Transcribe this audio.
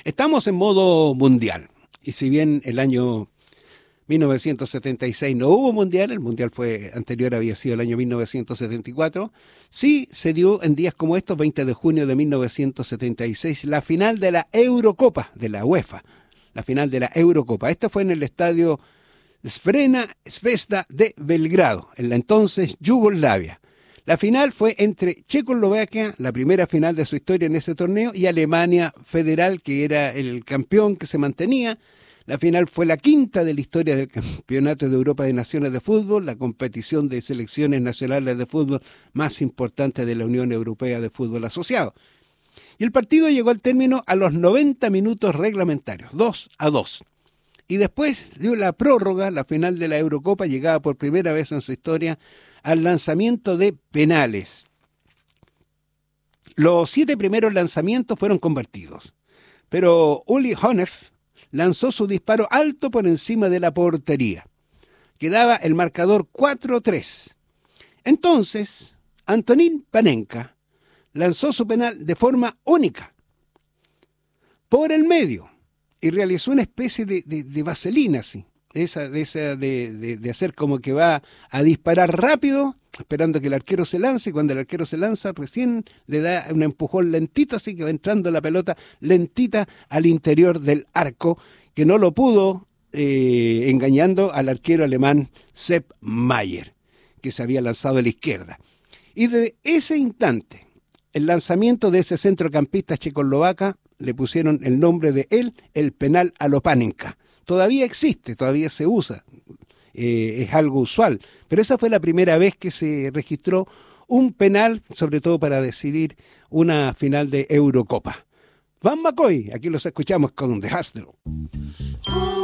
Estamos en modo mundial. Y si bien el año 1976 no hubo mundial, el mundial anterior había sido el año 1974, sí se dio en días como estos, 20 de junio de 1976, la final de la Eurocopa de la UEFA. La final de la Eurocopa. Esta fue en el estadio Crvena Zvezda de Belgrado, en la entonces Yugoslavia. La final fue entre Checoslovaquia, la primera final de su historia en ese torneo, y Alemania Federal, que era el campeón que se mantenía. La final fue la quinta de la historia del Campeonato de Europa de Naciones de Fútbol, la competición de selecciones nacionales de fútbol más importante de la Unión Europea de Fútbol Asociado. Y el partido llegó al término a los 90 minutos reglamentarios, 2-2. Y después dio la prórroga, la final de la Eurocopa llegaba por primera vez en su historia al lanzamiento de penales. Los 7 primeros lanzamientos fueron convertidos, pero Uli Honeff lanzó su disparo alto por encima de la portería. Quedaba el marcador 4-3. Entonces, Antonín Panenka lanzó su penal de forma única, por el medio, y realizó una especie de vaselina, así, de hacer como que va a disparar rápido, esperando que el arquero se lance, y cuando el arquero se lanza, recién le da un empujón lentito, así que va entrando la pelota lentita al interior del arco, que no lo pudo, engañando al arquero alemán Sepp Maier, que se había lanzado a la izquierda. Y de ese instante, el lanzamiento de ese centrocampista checoslovaca, le pusieron el nombre de él, el penal a lo Panenka. Todavía existe, todavía se usa, es algo usual, pero esa fue la primera vez que se registró un penal, sobre todo para decidir una final de Eurocopa. Van McCoy, aquí los escuchamos con The Hustle.